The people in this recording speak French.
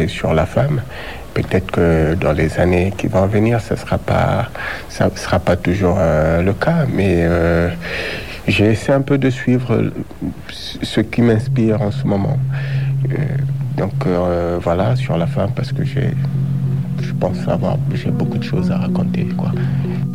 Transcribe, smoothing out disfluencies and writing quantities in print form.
raconter sur la femme. Peut-être que dans les années qui vont venir, ça sera pas toujours le cas, mais j'essaie un peu de suivre ce qui m'inspire en ce moment. Voilà, sur la femme, parce que j'ai beaucoup de choses à raconter, quoi.